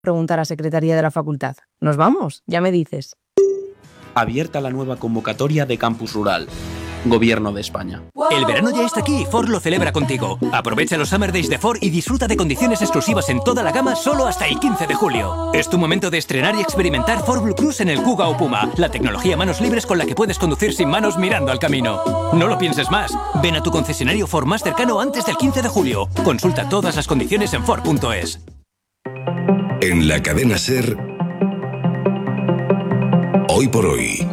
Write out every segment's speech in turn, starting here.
Pregunta a la secretaría de la facultad. ¿Nos vamos? Ya me dices. Abierta la nueva convocatoria de Campus Rural. Gobierno de España. El verano ya está aquí y Ford lo celebra contigo. Aprovecha los Summer Days de Ford y disfruta de condiciones exclusivas en toda la gama solo hasta el 15 de julio. Es tu momento de estrenar y experimentar Ford Blue Cruise en el Kuga o Puma, la tecnología manos libres con la que puedes conducir sin manos mirando al camino. No lo pienses más. Ven a tu concesionario Ford más cercano antes del 15 de julio. Consulta todas las condiciones en Ford.es. En la cadena SER, Hoy por Hoy,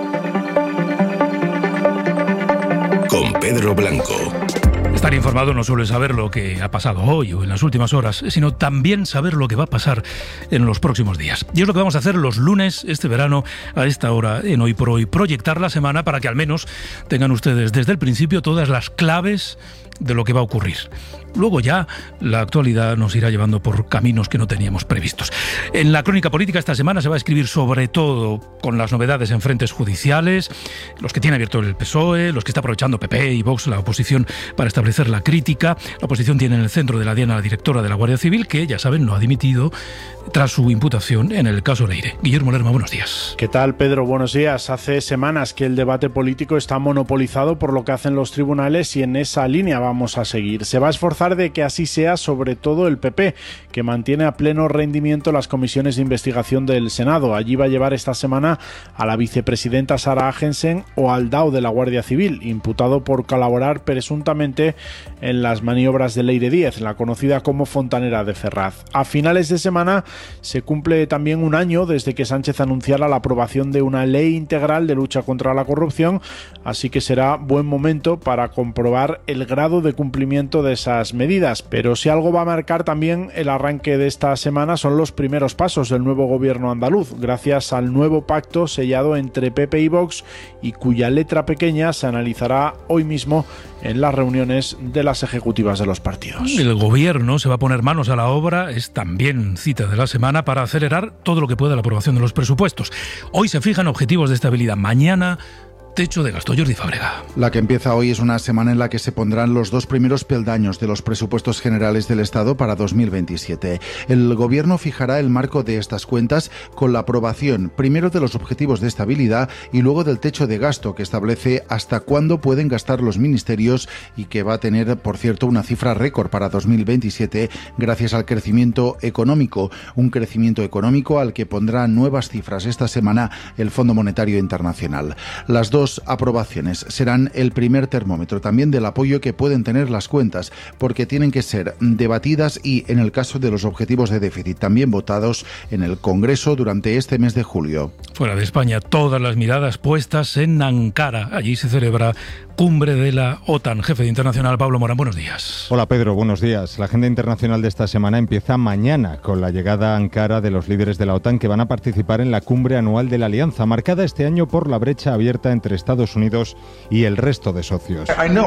con Pedro Blanco. Estar informado no solo es saber lo que ha pasado hoy o en las últimas horas, sino también saber lo que va a pasar en los próximos días. Y es lo que vamos a hacer los lunes, este verano, a esta hora, en Hoy por Hoy. Proyectar la semana para que al menos tengan ustedes desde el principio todas las claves de lo que va a ocurrir. Luego ya la actualidad nos irá llevando por caminos que no teníamos previstos. En la crónica política esta semana se va a escribir sobre todo con las novedades en frentes judiciales, los que tiene abierto el PSOE, los que está aprovechando PP y Vox, la oposición, para establecer la crítica. La oposición tiene en el centro de la diana a la directora de la Guardia Civil, que, ya saben, no ha dimitido tras su imputación en el caso Leire. Guillermo Lerma, buenos días. ¿Qué tal, Pedro? Buenos días. Hace semanas que el debate político está monopolizado por lo que hacen los tribunales y en esa línea vamos a seguir. Se va a esforzar de que así sea, sobre todo el PP, que mantiene a pleno rendimiento las comisiones de investigación del Senado. Allí va a llevar esta semana a la vicepresidenta Sara Agensen o al DAO de la Guardia Civil, imputado por colaborar presuntamente en las maniobras de Leire Díez, la conocida como Fontanera de Ferraz. A finales de semana se cumple también un año desde que Sánchez anunciara la aprobación de una ley integral de lucha contra la corrupción, así que será buen momento para comprobar el grado de cumplimiento de esas medidas. Pero si algo va a marcar también el arranque de esta semana son los primeros pasos del nuevo gobierno andaluz, gracias al nuevo pacto sellado entre PP y Vox y cuya letra pequeña se analizará hoy mismo en las reuniones de las ejecutivas de los partidos. El gobierno se va a poner manos a la obra, es también cita de la semana, para acelerar todo lo que pueda la aprobación de los presupuestos. Hoy se fijan objetivos de estabilidad, mañana techo de gasto. Jordi Fábrega. La que empieza hoy es una semana en la que se pondrán los dos primeros peldaños de los presupuestos generales del Estado para 2027. El Gobierno fijará el marco de estas cuentas con la aprobación primero de los objetivos de estabilidad y luego del techo de gasto, que establece hasta cuándo pueden gastar los ministerios y que va a tener, por cierto, una cifra récord para 2027 gracias al crecimiento económico. Un crecimiento económico al que pondrá nuevas cifras esta semana el Fondo Monetario Internacional. Las dos aprobaciones serán el primer termómetro también del apoyo que pueden tener las cuentas, porque tienen que ser debatidas y, en el caso de los objetivos de déficit, también votados en el Congreso durante este mes de julio. Fuera de España, todas las miradas puestas en Ankara. Allí se celebra cumbre de la OTAN. Jefe de Internacional, Pablo Morán, buenos días. Hola Pedro, buenos días. La agenda internacional de esta semana empieza mañana con la llegada a Ankara de los líderes de la OTAN que van a participar en la cumbre anual de la Alianza, marcada este año por la brecha abierta entre Estados Unidos y el resto de socios.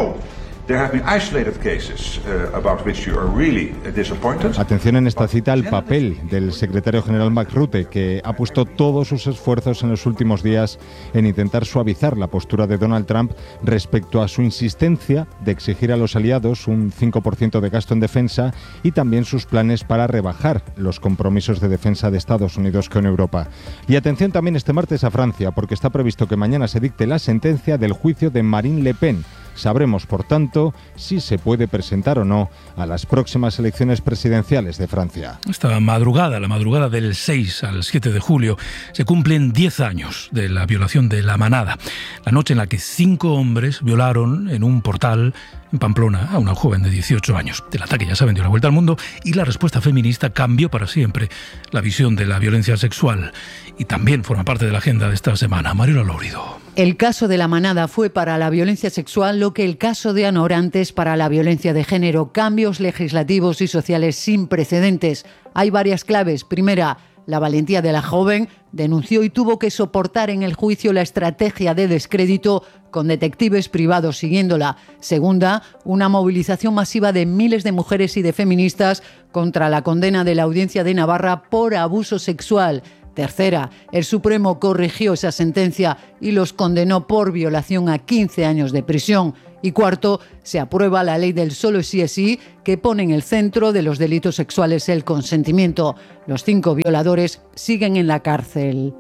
Atención en esta cita al papel del secretario general Mark Rutte, que ha puesto todos sus esfuerzos en los últimos días en intentar suavizar la postura de Donald Trump respecto a su insistencia de exigir a los aliados un 5% de gasto en defensa y también sus planes para rebajar los compromisos de defensa de Estados Unidos con Europa. Y atención también este martes a Francia, porque está previsto que mañana se dicte la sentencia del juicio de Marine Le Pen. Sabremos, por tanto, si se puede presentar o no a las próximas elecciones presidenciales de Francia. Esta madrugada, la madrugada del 6 al 7 de julio, se cumplen 10 años de la violación de La Manada, la noche en la que 5 hombres violaron en un portal en Pamplona a una joven de 18 años. El ataque, ya saben, dio la vuelta al mundo y la respuesta feminista cambió para siempre la visión de la violencia sexual. Y también forma parte de la agenda de esta semana. Mariola Lórido. El caso de La Manada fue para la violencia sexual lo que el caso de Ana Orantes para la violencia de género. Cambios legislativos y sociales sin precedentes. Hay varias claves. Primera, la valentía de la joven. Denunció y tuvo que soportar en el juicio la estrategia de descrédito con detectives privados siguiéndola. Segunda, una movilización masiva de miles de mujeres y de feministas contra la condena de la Audiencia de Navarra por abuso sexual. Tercera, el Supremo corrigió esa sentencia y los condenó por violación a 15 años de prisión. Y cuarto, se aprueba la ley del solo sí es sí, que pone en el centro de los delitos sexuales el consentimiento. Los 5 violadores siguen en la cárcel.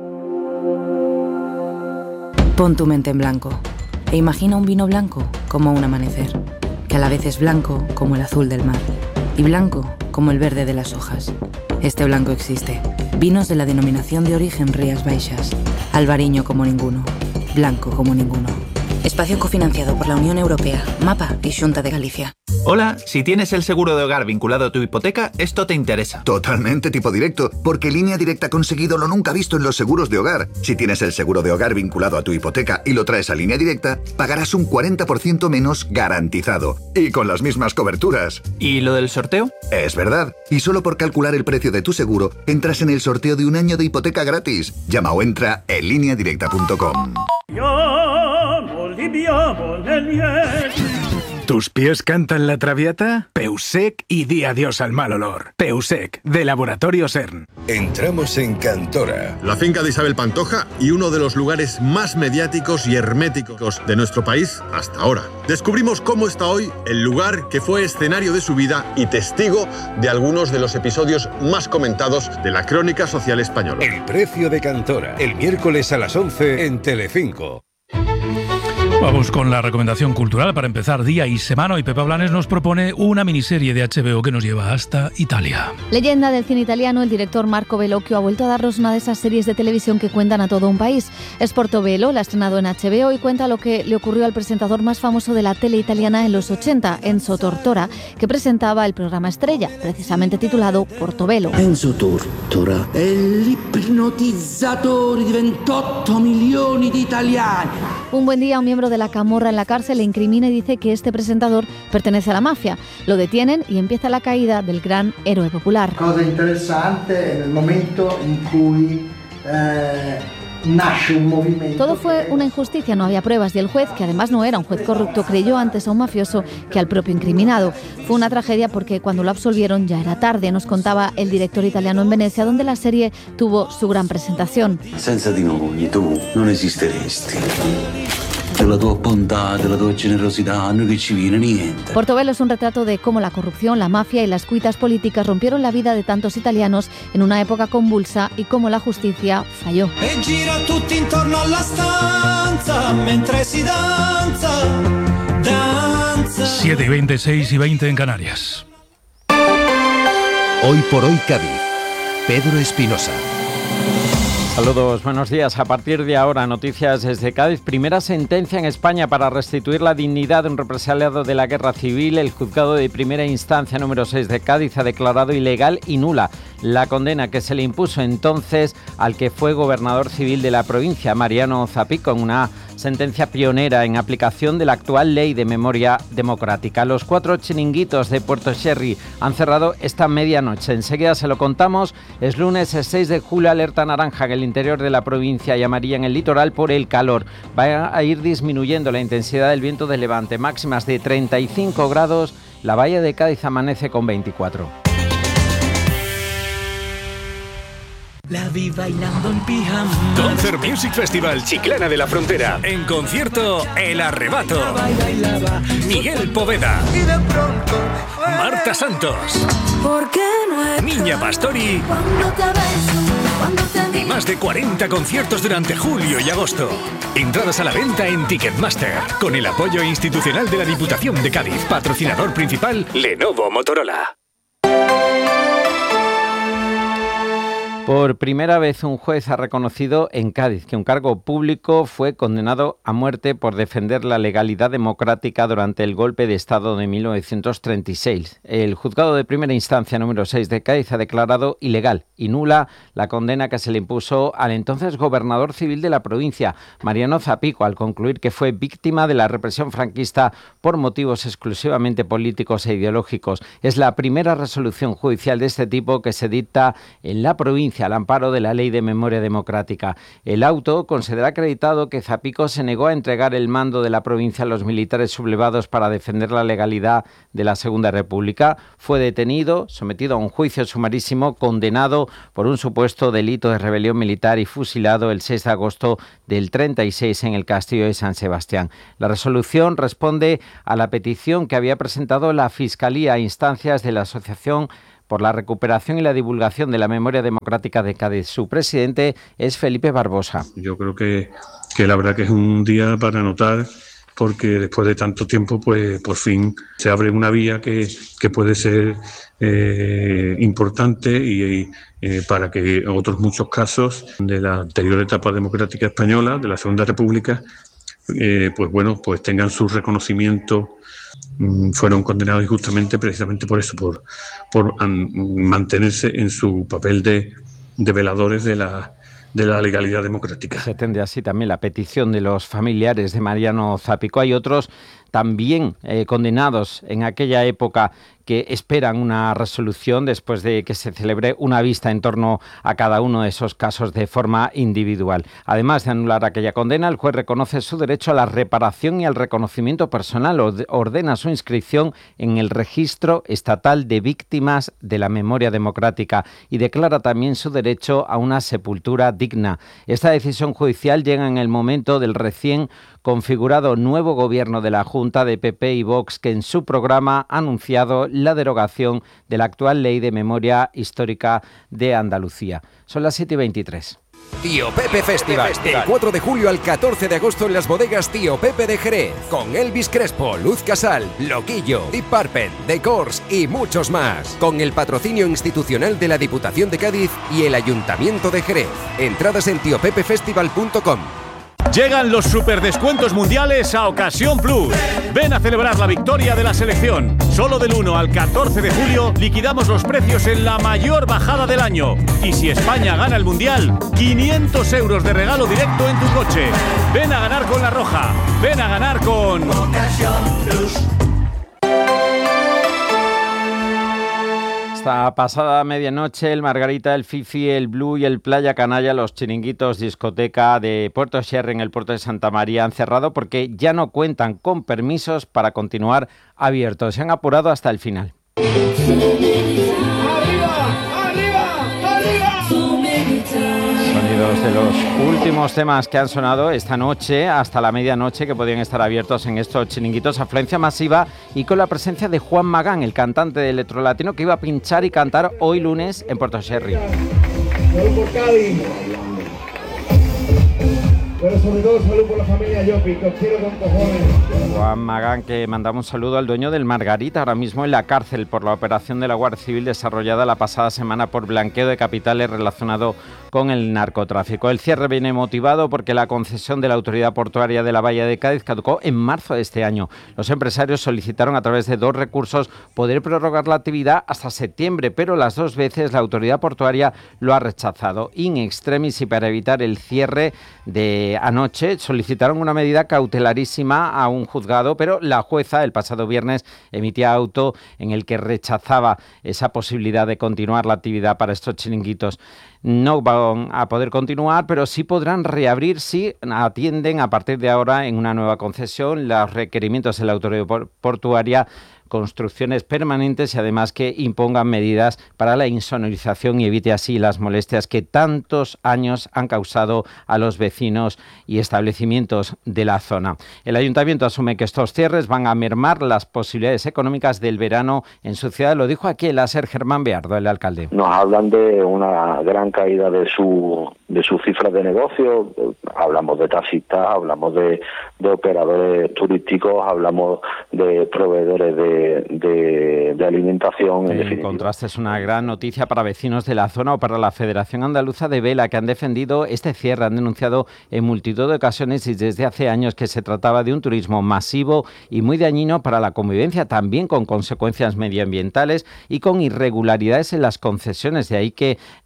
Pon tu mente en blanco e imagina un vino blanco como un amanecer, que a la vez es blanco como el azul del mar y blanco como el verde de las hojas. Este blanco existe. Vinos de la denominación de origen Rías Baixas. Albariño como ninguno. Blanco como ninguno. Espacio cofinanciado por la Unión Europea, MAPA y Xunta de Galicia. Hola, si tienes el seguro de hogar vinculado a tu hipoteca, esto te interesa. Totalmente tipo directo, porque Línea Directa ha conseguido lo nunca visto en los seguros de hogar. Si tienes el seguro de hogar vinculado a tu hipoteca y lo traes a Línea Directa, pagarás un 40% menos garantizado. Y con las mismas coberturas. ¿Y lo del sorteo? Es verdad. Y solo por calcular el precio de tu seguro, entras en el sorteo de un año de hipoteca gratis. Llama o entra en lineadirecta.com. ¿Tus pies cantan la traviata? Peusec y di adiós al mal olor. Peusec, de Laboratorio CERN. Entramos en Cantora. La finca de Isabel Pantoja y uno de los lugares más mediáticos y herméticos de nuestro país hasta ahora. Descubrimos cómo está hoy el lugar que fue escenario de su vida y testigo de algunos de los episodios más comentados de la crónica social española. El precio de Cantora, el miércoles a las 11 en Telecinco. Vamos con la recomendación cultural para empezar día y semana. Y Pepa Blanes nos propone una miniserie de HBO que nos lleva hasta Italia. Leyenda del cine italiano, el director Marco Bellocchio ha vuelto a darnos una de esas series de televisión que cuentan a todo un país. Es Portobello, la ha estrenado en HBO y cuenta lo que le ocurrió al presentador más famoso de la tele italiana en los 80, Enzo Tortora, que presentaba el programa estrella, precisamente titulado Portobello. Enzo Tortora è l'ipnotizzatore di 28 milioni di italiani. Un buen día, un miembro de la camorra en la cárcel le incrimina y dice que este presentador pertenece a la mafia. Lo detienen y empieza la caída del gran héroe popular. Cosa interessante en el momento en cui nace un movimiento. Todo fue una injusticia, no había pruebas y el juez, que además no era un juez corrupto, creyó antes a un mafioso que al propio incriminado. Fue una tragedia porque cuando lo absolvieron ya era tarde, nos contaba el director italiano en Venecia, donde la serie tuvo su gran presentación. Senza di noi tu non esisteresti. Della tua bontà, della tua generosità, noi che ci viene niente. Portobello es un retrato de cómo la corrupción, la mafia y las cuitas políticas rompieron la vida de tantos italianos en una época convulsa y cómo la justicia falló. E gira tutti intorno alla stanza mentre si danza, danza. 7:20, 6:20 en Canarias. Hoy por hoy Cádiz. Pedro Espinosa. Saludos, buenos días. A partir de ahora, noticias desde Cádiz. Primera sentencia en España para restituir la dignidad de un represaliado de la guerra civil. El juzgado de primera instancia número 6 de Cádiz ha declarado ilegal y nula la condena que se le impuso entonces al que fue gobernador civil de la provincia, Mariano Zapico, en una sentencia pionera en aplicación de la actual ley de memoria democrática. Los 4 chiringuitos de Puerto Sherry han cerrado esta medianoche. Enseguida se lo contamos. Es lunes 6 de julio, alerta naranja en el interior de la provincia y amarilla en el litoral por el calor. Va a ir disminuyendo la intensidad del viento de levante, máximas de 35 grados. La Bahía de Cádiz amanece con 24. La vi bailando en pijama. Concert Music Festival Chiclana de la Frontera. En concierto, El Arrebato. Miguel Poveda. Y de pronto Marta Santos. ¿Por qué no Niña Pastori. Cuando te beso, cuando te Y más de 40 conciertos durante julio y agosto. Entradas a la venta en Ticketmaster. Con el apoyo institucional de la Diputación de Cádiz. Patrocinador principal, Lenovo Motorola. Por primera vez un juez ha reconocido en Cádiz que un cargo público fue condenado a muerte por defender la legalidad democrática durante el golpe de Estado de 1936. El juzgado de primera instancia número 6 de Cádiz ha declarado ilegal y nula la condena que se le impuso al entonces gobernador civil de la provincia, Mariano Zapico, al concluir que fue víctima de la represión franquista por motivos exclusivamente políticos e ideológicos. Es la primera resolución judicial de este tipo que se dicta en la provincia audiencia al amparo de la Ley de Memoria Democrática. El auto considera acreditado que Zapico se negó a entregar el mando de la provincia a los militares sublevados para defender la legalidad de la Segunda República. Fue detenido, sometido a un juicio sumarísimo, condenado por un supuesto delito de rebelión militar y fusilado el 6 de agosto del 36 en el Castillo de San Sebastián. La resolución responde a la petición que había presentado la Fiscalía a instancias de la Asociación por la Recuperación y la Divulgación de la Memoria Democrática de Cádiz. Su presidente es Felipe Barbosa. Yo creo que la verdad que es un día para anotar, porque después de tanto tiempo, pues por fin se abre una vía que puede ser importante y para que otros muchos casos de la anterior etapa democrática española, de la Segunda República, pues tengan su reconocimiento. Fueron condenados injustamente precisamente por eso, por mantenerse en su papel de veladores de la legalidad democrática. Se atiende así también la petición de los familiares de Mariano Zapico. Hay otros también condenados en aquella época que esperan una resolución después de que se celebre una vista en torno a cada uno de esos casos de forma individual. Además de anular aquella condena, el juez reconoce su derecho a la reparación y al reconocimiento personal, ordena su inscripción en el Registro Estatal de Víctimas de la Memoria Democrática y declara también su derecho a una sepultura digna. Esta decisión judicial llega en el momento del recién configurado nuevo gobierno de la Junta de PP y Vox, que en su programa ha anunciado la derogación de la actual Ley de Memoria Histórica de Andalucía. Son las 7:23. Tío Pepe Festival, del 4 de julio al 14 de agosto en las bodegas Tío Pepe de Jerez, con Elvis Crespo, Luz Casal, Loquillo, Deep Purple, The Corrs y muchos más, con el patrocinio institucional de la Diputación de Cádiz y el Ayuntamiento de Jerez. Entradas en tiopepefestival.com. Llegan los superdescuentos mundiales a Ocasión Plus. Ven a celebrar la victoria de la selección. Solo del 1 al 14 de julio liquidamos los precios en la mayor bajada del año. Y si España gana el Mundial, 500 euros de regalo directo en tu coche. Ven a ganar con La Roja. Ven a ganar con Ocasión Plus. Hasta pasada medianoche, el Margarita, el Fifi, el Blue y el Playa Canalla, los chiringuitos discoteca de Puerto Sierra en el puerto de Santa María han cerrado porque ya no cuentan con permisos para continuar abiertos. Se han apurado hasta el final. Sonidos de los últimos temas que han sonado esta noche hasta la medianoche, que podían estar abiertos en estos chiringuitos. Afluencia masiva y con la presencia de Juan Magán, el cantante de electrolatino que iba a pinchar y cantar hoy lunes en Puerto Sherry. Salud por Cádiz. Pero sobre todo salud por la familia Llopi, que os quiero con cojones. Juan Magán, que mandamos un saludo al dueño del Margarita, ahora mismo en la cárcel por la operación de la Guardia Civil desarrollada la pasada semana por blanqueo de capitales relacionado con el narcotráfico. El cierre viene motivado porque la concesión de la Autoridad Portuaria de la Bahía de Cádiz caducó en marzo de este año. Los empresarios solicitaron a través de 2 recursos poder prorrogar la actividad hasta septiembre, pero las 2 veces la Autoridad Portuaria lo ha rechazado. In extremis, y para evitar el cierre de anoche solicitaron una medida cautelarísima a un juzgado, pero la jueza el pasado viernes emitía auto en el que rechazaba esa posibilidad de continuar la actividad para estos chiringuitos. No van a poder continuar, pero sí podrán reabrir si atienden a partir de ahora en una nueva concesión los requerimientos de la Autoridad Portuaria, construcciones permanentes y además que impongan medidas para la insonorización y evite así las molestias que tantos años han causado a los vecinos y establecimientos de la zona. El Ayuntamiento asume que estos cierres van a mermar las posibilidades económicas del verano en su ciudad. Lo dijo aquí el láser Germán Beardo, el alcalde. Nos hablan de una gran caída de su cifra de negocio. Hablamos de taxistas, hablamos de operadores turísticos, hablamos de proveedores de alimentación. En contraste, es una gran noticia para vecinos de la zona o para la Federación Andaluza de Vela, que han defendido este cierre. Han denunciado en multitud de ocasiones y desde hace años que se trataba de un turismo masivo y muy dañino para la convivencia, también con consecuencias medioambientales y con irregularidades en las concesiones. De ahí que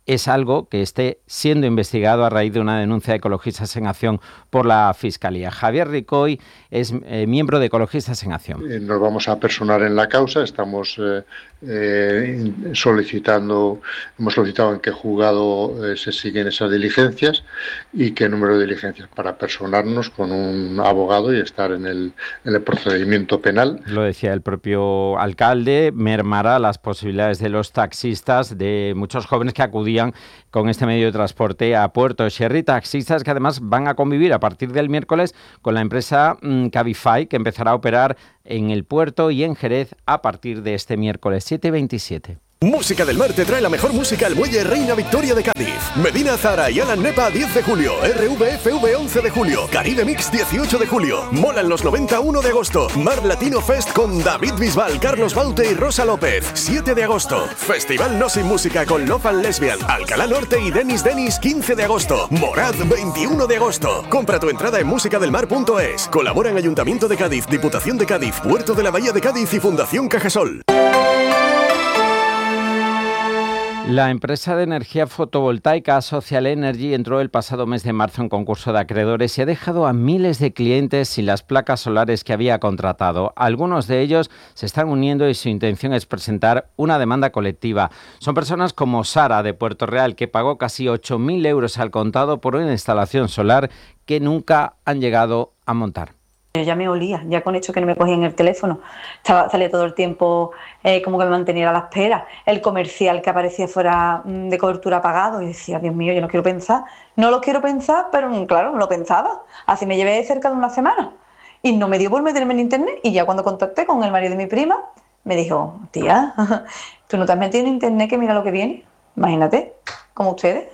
es algo que esté siendo investigado a raíz de una denuncia de Ecologistas en Acción por la Fiscalía. Javier Ricoy es miembro de Ecologistas en Acción. Nos vamos a personar en la causa, estamos hemos solicitado en qué juzgado se siguen esas diligencias y qué número de diligencias para personarnos con un abogado y estar en el procedimiento penal. Lo decía el propio alcalde, mermará las posibilidades de los taxistas, de muchos jóvenes que acudían con este medio de transporte a Puerto Sherry, taxistas que además van a convivir a partir del miércoles con la empresa Cabify, que empezará a operar en el puerto y en Jerez a partir de este miércoles 7:27. Música del Mar te trae la mejor música al Muelle Reina Victoria de Cádiz. Medina Zara y Alan Nepa 10 de julio. RVFV 11 de julio. Caribe Mix 18 de julio. Molan los 90 1 de agosto. Mar Latino Fest con David Bisbal, Carlos Baute y Rosa López 7 de agosto. Festival No Sin Música con Love and Lesbian, Alcalá Norte y Denis 15 de agosto. Morad 21 de agosto. Compra tu entrada en musicadelmar.es. Colaboran Ayuntamiento de Cádiz, Diputación de Cádiz, Puerto de la Bahía de Cádiz y Fundación Cajasol. La empresa de energía fotovoltaica Social Energy entró el pasado mes de marzo en concurso de acreedores y ha dejado a miles de clientes sin las placas solares que había contratado. Algunos de ellos se están uniendo y su intención es presentar una demanda colectiva. Son personas como Sara de Puerto Real, que pagó casi 8.000 euros al contado por una instalación solar que nunca han llegado a montar. Yo ya me olía, ya con hecho que no me cogían el teléfono. Salía todo el tiempo como que me mantenía a la espera. El comercial que aparecía fuera de cobertura apagado. Y decía, Dios mío, yo no quiero pensar. No lo quiero pensar, pero claro, no lo pensaba. Así me llevé cerca de una semana. Y no me dio por meterme en internet. Y ya cuando contacté con el marido de mi prima, me dijo, tía, ¿tú no te has metido en internet que mira lo que viene? Imagínate, como ustedes.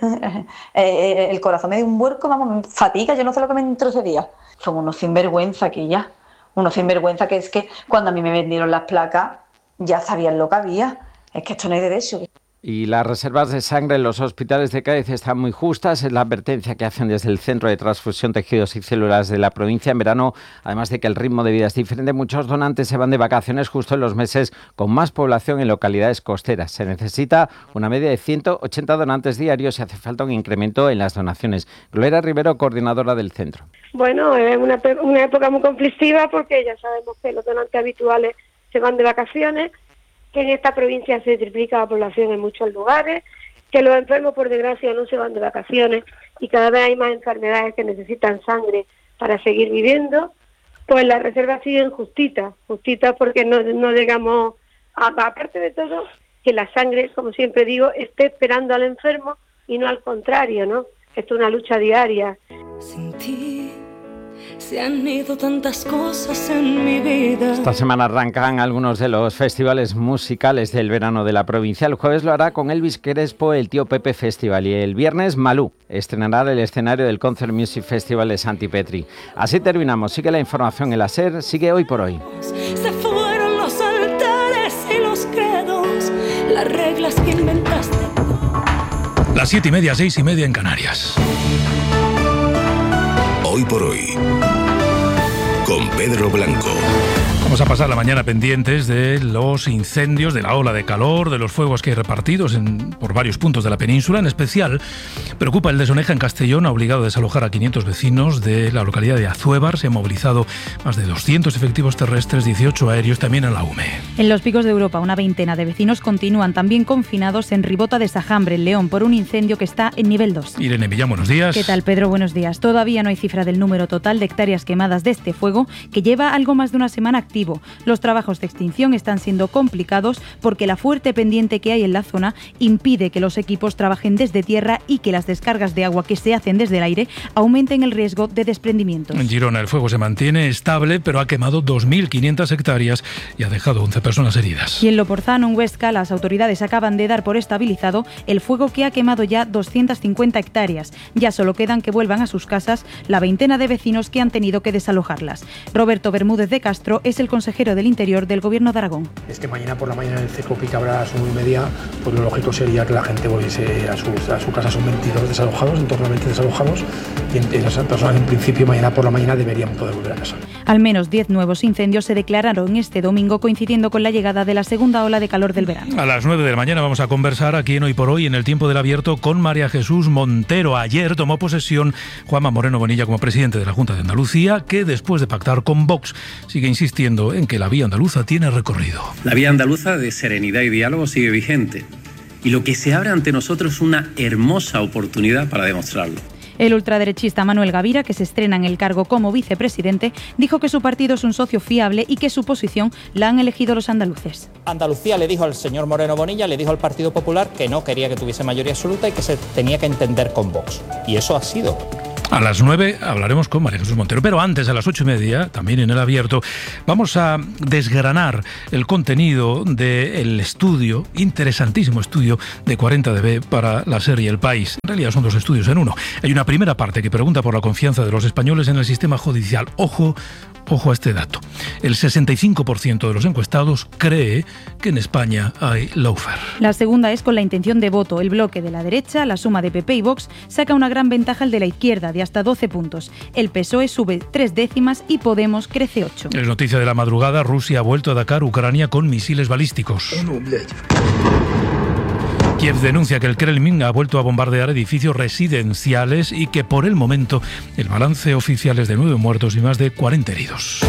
El corazón me dio un vuelco, vamos, fatiga, yo no sé lo que me entrocería. Son unos sinvergüenza aquí ya. Unos sinvergüenza que es que cuando a mí me vendieron las placas ya sabían lo que había. Es que esto no hay derecho. Y las reservas de sangre en los hospitales de Cádiz están muy justas. Es la advertencia que hacen desde el Centro de Transfusión, Tejidos y Células de la provincia. En verano, además de que el ritmo de vida es diferente, muchos donantes se van de vacaciones justo en los meses con más población en localidades costeras. Se necesita una media de 180 donantes diarios y hace falta un incremento en las donaciones. Gloria Rivero, coordinadora del centro. Bueno, es una época muy conflictiva porque ya sabemos que los donantes habituales se van de vacaciones, que en esta provincia se triplica la población en muchos lugares, que los enfermos, por desgracia, no se van de vacaciones y cada vez hay más enfermedades que necesitan sangre para seguir viviendo. Pues las reservas siguen justitas porque no llegamos, aparte de todo, que la sangre, como siempre digo, esté esperando al enfermo y no al contrario, ¿no? Esto es una lucha diaria. Sin ti se han ido tantas cosas en mi vida. Esta semana arrancan algunos de los festivales musicales del verano de la provincia. El jueves lo hará con Elvis Crespo, el Tío Pepe Festival, y el viernes Malú estrenará el escenario del Concert Music Festival de Santipetri. Así terminamos. Sigue la información en la SER, sigue Hoy por Hoy. Se fueron los altares y los credos, las reglas que inventaste. Las 7:30, 6:30 en Canarias. Hoy por Hoy, con Pedro Blanco. Vamos a pasar la mañana pendientes de los incendios, de la ola de calor, de los fuegos que hay repartidos por varios puntos de la península. En especial, preocupa el de Soneja en Castellón. Ha obligado a desalojar a 500 vecinos de la localidad de Azuévar. Se han movilizado más de 200 efectivos terrestres, 18 aéreos, también en la UME. En los Picos de Europa, una veintena de vecinos continúan también confinados en Ribota de Sajambre, en León, por un incendio que está en nivel 2. Irene Millán, buenos días. ¿Qué tal, Pedro? Buenos días. Todavía no hay cifra del número total de hectáreas quemadas de este fuego, que lleva algo más de una semana activo. Los trabajos de extinción están siendo complicados porque la fuerte pendiente que hay en la zona impide que los equipos trabajen desde tierra y que las descargas de agua que se hacen desde el aire aumenten el riesgo de desprendimientos. En Girona el fuego se mantiene estable, pero ha quemado 2.500 hectáreas y ha dejado 11 personas heridas. Y en Loporzano, en Huesca, las autoridades acaban de dar por estabilizado el fuego que ha quemado ya 250 hectáreas. Ya solo quedan que vuelvan a sus casas la veintena de vecinos que han tenido que desalojarlas. Roberto Bermúdez de Castro es el consejero del Interior del Gobierno de Aragón. Es que mañana por la mañana en el CECOPI, que habrá a las 9:30, pues lo lógico sería que la gente volviese a su casa. Son 22 desalojados, en torno a 20 desalojados, y esas personas en principio mañana por la mañana deberían poder volver a casa. Al menos 10 nuevos incendios se declararon este domingo, coincidiendo con la llegada de la segunda ola de calor del verano. A las 9 de la mañana vamos a conversar aquí en Hoy por Hoy, en el Tiempo del Abierto, con María Jesús Montero. Ayer tomó posesión Juanma Moreno Bonilla como presidente de la Junta de Andalucía, que después de pactar con Vox sigue insistiendo en que la vía andaluza tiene recorrido. La vía andaluza de serenidad y diálogo sigue vigente, y lo que se abre ante nosotros es una hermosa oportunidad para demostrarlo. El ultraderechista Manuel Gavira, que se estrena en el cargo como vicepresidente, dijo que su partido es un socio fiable y que su posición la han elegido los andaluces. Andalucía le dijo al señor Moreno Bonilla, le dijo al Partido Popular que no quería que tuviese mayoría absoluta y que se tenía que entender con Vox. Y eso ha sido. A las 9 hablaremos con María Jesús Montero, pero antes, a las 8:30, también en el Abierto, vamos a desgranar el contenido del estudio, interesantísimo estudio de 40dB para la serie El País. En realidad son dos estudios en uno. Hay una primera parte que pregunta por la confianza de los españoles en el sistema judicial. Ojo a este dato. El 65% de los encuestados cree que en España hay lawfare. La segunda es con la intención de voto. El bloque de la derecha, la suma de PP y Vox, saca una gran ventaja al de la izquierda, de hasta 12 puntos. El PSOE sube 3 décimas y Podemos crece 8. Es noticia de la madrugada, Rusia ha vuelto a atacar Ucrania con misiles balísticos. Kiev denuncia que el Kremlin ha vuelto a bombardear edificios residenciales y que por el momento el balance oficial es de 9 muertos y más de 40 heridos.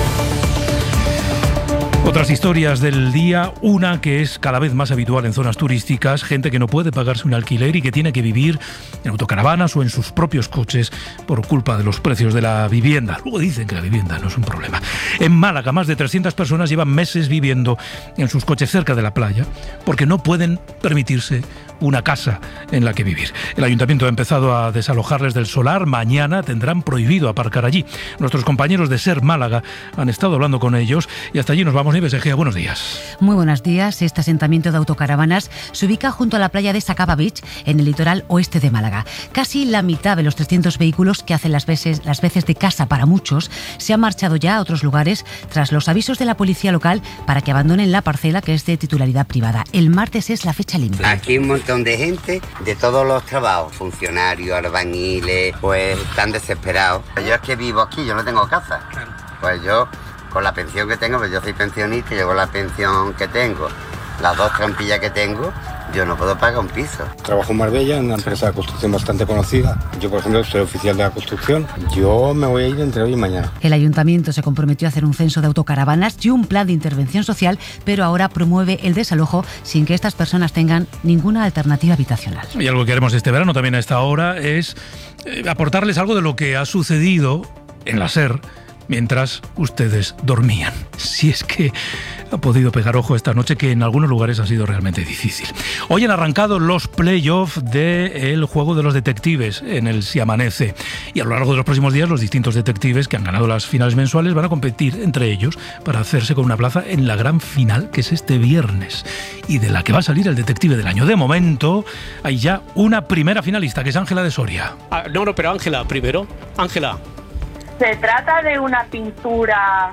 Otras historias del día, una que es cada vez más habitual en zonas turísticas, gente que no puede pagarse un alquiler y que tiene que vivir en autocaravanas o en sus propios coches por culpa de los precios de la vivienda. Luego dicen que la vivienda no es un problema. En Málaga, más de 300 personas llevan meses viviendo en sus coches cerca de la playa porque no pueden permitirse una casa en la que vivir. El ayuntamiento ha empezado a desalojarles del solar. Mañana tendrán prohibido aparcar allí. Nuestros compañeros de SER Málaga han estado hablando con ellos y hasta allí nos vamos. Nieves Egea, buenos días. Muy buenos días. Este asentamiento de autocaravanas se ubica junto a la playa de Sacaba Beach, en el litoral oeste de Málaga. Casi la mitad de los 300 vehículos que hacen las veces de casa para muchos se han marchado ya a otros lugares tras los avisos de la policía local para que abandonen la parcela, que es de titularidad privada. El martes es la fecha límite. Aquí hay un montón de gente de todos los trabajos, funcionarios, albañiles, pues están desesperados. Yo es que vivo aquí, yo no tengo casa. Pues yo, con la pensión que tengo, pues yo soy pensionista, yo con la pensión que tengo, las 2 trampillas que tengo, yo no puedo pagar un piso. Trabajo en Marbella, en una empresa de construcción bastante conocida. Yo, por ejemplo, soy oficial de la construcción. Yo me voy a ir entre hoy y mañana. El ayuntamiento se comprometió a hacer un censo de autocaravanas y un plan de intervención social, pero ahora promueve el desalojo sin que estas personas tengan ninguna alternativa habitacional. Y algo que haremos este verano también a esta hora es aportarles algo de lo que ha sucedido en la SER mientras ustedes dormían. Si es que ha podido pegar ojo esta noche, que en algunos lugares ha sido realmente difícil. Hoy han arrancado los playoffs del juego de los detectives en el Si Amanece. Y a lo largo de los próximos días, los distintos detectives que han ganado las finales mensuales van a competir entre ellos para hacerse con una plaza en la gran final, que es este viernes, y de la que va a salir el detective del año. De momento, hay ya una primera finalista, que es Ángela de Soria. No, pero Ángela, primero. Ángela. Se trata de una pintura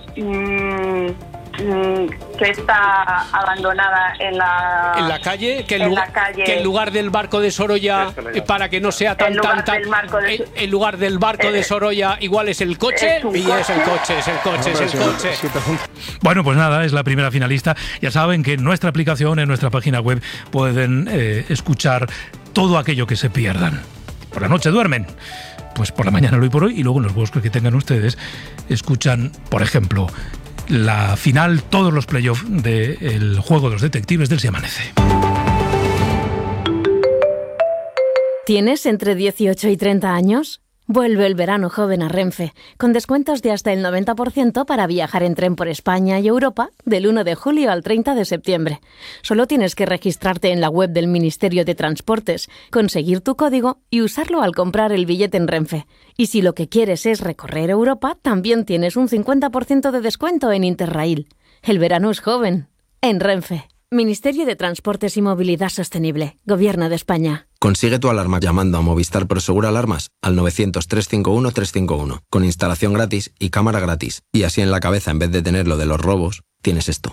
que está abandonada en la calle, que en lugar del barco de Sorolla, para que no sea en lugar del barco de Sorolla, igual es el coche, es el coche. Bueno, pues nada, es la primera finalista. Ya saben que en nuestra aplicación, en nuestra página web, pueden escuchar todo aquello que se pierdan. Por la noche duermen, pues por la mañana lo Hoy por Hoy, y luego en los bosques que tengan ustedes escuchan, por ejemplo, la final, todos los playoffs del juego de los detectives del Si Amanece. ¿Tienes entre 18 y 30 años? Vuelve el verano joven a Renfe, con descuentos de hasta el 90% para viajar en tren por España y Europa del 1 de julio al 30 de septiembre. Solo tienes que registrarte en la web del Ministerio de Transportes, conseguir tu código y usarlo al comprar el billete en Renfe. Y si lo que quieres es recorrer Europa, también tienes un 50% de descuento en Interrail. El verano es joven. En Renfe. Ministerio de Transportes y Movilidad Sostenible. Gobierno de España. Consigue tu alarma llamando a Movistar Prosegur Alarmas al 900-351-351, con instalación gratis y cámara gratis. Y así en la cabeza, en vez de tener lo de los robos, tienes esto.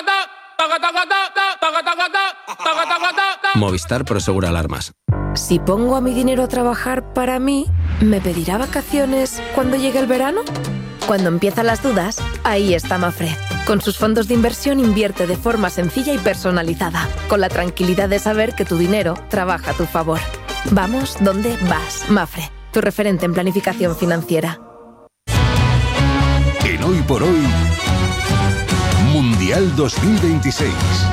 Movistar Prosegur Alarmas. Si pongo a mi dinero a trabajar para mí, ¿me pedirá vacaciones cuando llegue el verano? Cuando empiezan las dudas, ahí está Mafre. Con sus fondos de inversión invierte de forma sencilla y personalizada, con la tranquilidad de saber que tu dinero trabaja a tu favor. Vamos donde vas, Mafre, tu referente en planificación financiera. En Hoy por Hoy, Mundial 2026.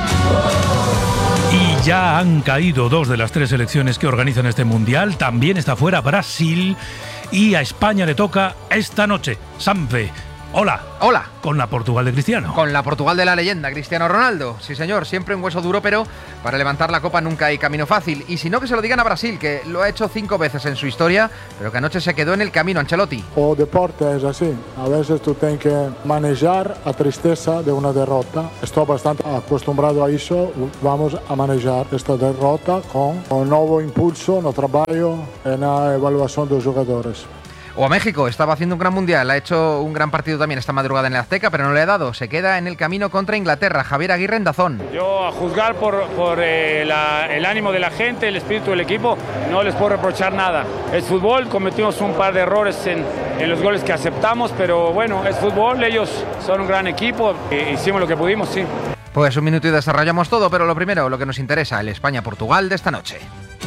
Y ya han caído 2 de las 3 selecciones que organizan este Mundial. También está fuera Brasil. Y a España le toca esta noche. Sanfe, hola. Hola. Con la Portugal de Cristiano. Con la Portugal de la leyenda, Cristiano Ronaldo. Sí, señor, siempre un hueso duro, pero para levantar la copa nunca hay camino fácil. Y si no, que se lo digan a Brasil, que lo ha hecho 5 veces en su historia, pero que anoche se quedó en el camino. Ancelotti. O deporte es así. A veces tú tienes que manejar la tristeza de una derrota. Estoy bastante acostumbrado a eso. Vamos a manejar esta derrota con un nuevo impulso en el trabajo, en la evaluación de los jugadores. O a México, estaba haciendo un gran mundial, ha hecho un gran partido también esta madrugada en el Azteca, pero no le ha dado, se queda en el camino contra Inglaterra. Javier Aguirre en DAZN. Yo, a juzgar por el ánimo de la gente, el espíritu del equipo, no les puedo reprochar nada. Es fútbol, cometimos un par de errores en los goles que aceptamos, pero bueno, es fútbol, ellos son un gran equipo, hicimos lo que pudimos, sí. Pues un minuto y desarrollamos todo, pero lo primero, lo que nos interesa, el España-Portugal de esta noche.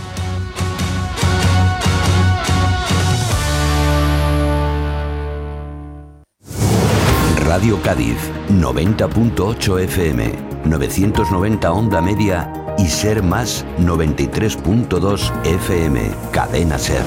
Radio Cádiz, 90.8 FM, 990 onda media y Ser Más 93.2 FM, Cadena Ser.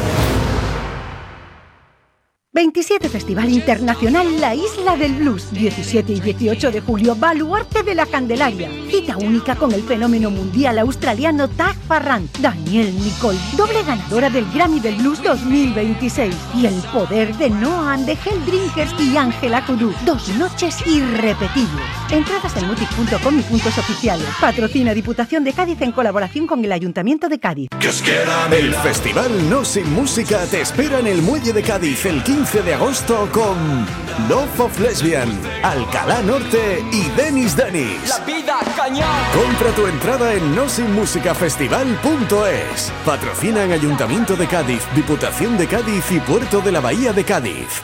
27 Festival Internacional La Isla del Blues, 17 y 18 de julio, Baluarte de la Candelaria. Cita única con el fenómeno mundial australiano Tag Farran, Daniel Nicole, doble ganadora del Grammy del Blues 2026. Y el poder de Noam de Hell Drinkers y Ángela Kudú. 2 noches irrepetibles. Entradas en mutic.com y puntos oficiales. Patrocina Diputación de Cádiz en colaboración con el Ayuntamiento de Cádiz. El Festival No Sin Música te espera en el Muelle de Cádiz el 15 de agosto con Love of Lesbian, Alcalá Norte y Denis Denis. La vida cañón. Compra tu entrada en nosinmusicafestival.es. Patrocinan Ayuntamiento de Cádiz, Diputación de Cádiz y Puerto de la Bahía de Cádiz.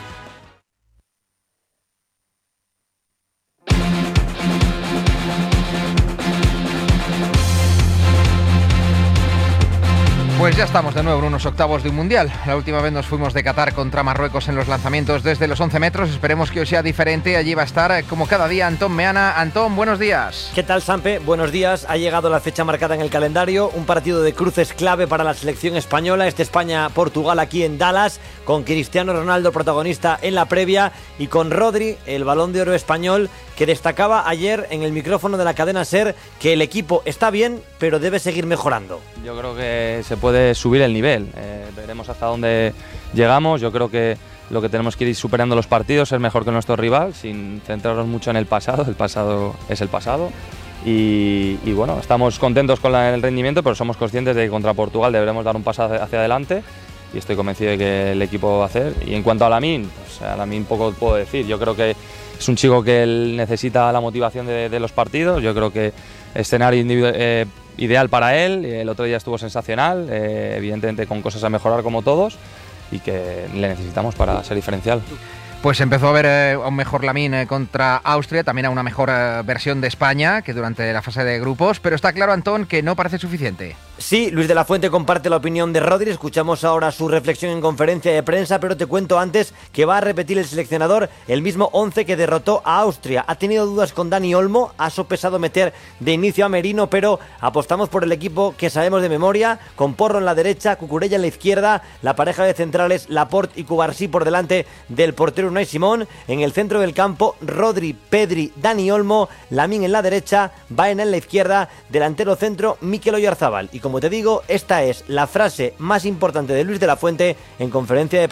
Pues ya estamos de nuevo en unos octavos de un mundial. La última vez nos fuimos de Qatar contra Marruecos en los lanzamientos desde los 11 metros. Esperemos que hoy sea diferente. Allí va a estar, como cada día, Antón Meana. Antón, buenos días. ¿Qué tal, Sampe? Buenos días. Ha llegado la fecha marcada en el calendario. Un partido de cruces clave para la selección española. España-Portugal aquí en Dallas, con Cristiano Ronaldo protagonista en la previa y con Rodri, el Balón de Oro español, que destacaba ayer en el micrófono de la cadena SER que el equipo está bien, pero debe seguir mejorando. Yo creo que se puede subir el nivel, veremos hasta dónde llegamos. Yo creo que lo que tenemos que ir superando los partidos, ser mejor que nuestro rival, sin centrarnos mucho en el pasado es el pasado. Y bueno, estamos contentos con el rendimiento, pero somos conscientes de que contra Portugal deberemos dar un paso hacia adelante y estoy convencido de que el equipo va a hacer. Y en cuanto a Lamine, pues a Lamine poco puedo decir. Yo creo que es un chico que él necesita la motivación de los partidos. Yo creo que escenario ideal para él. El otro día estuvo sensacional, evidentemente con cosas a mejorar como todos, y que le necesitamos para ser diferencial. Pues empezó a ver a un mejor Lamine contra Austria, también a una mejor versión de España que durante la fase de grupos, pero está claro, Antón, que no parece suficiente. Sí, Luis de la Fuente comparte la opinión de Rodri, escuchamos ahora su reflexión en conferencia de prensa, pero te cuento antes que va a repetir el seleccionador el mismo 11 que derrotó a Austria. Ha tenido dudas con Dani Olmo, ha sopesado meter de inicio a Merino, pero apostamos por el equipo que sabemos de memoria, con Porro en la derecha, Cucurella en la izquierda, la pareja de centrales Laporte y Cubarsí por delante del portero Unai Simón, en el centro del campo Rodri, Pedri, Dani Olmo, Lamine en la derecha, Baena en la izquierda, delantero centro Mikel Oyarzábal. Y como te digo, esta es la frase más importante de Luis de la Fuente en conferencia de prensa.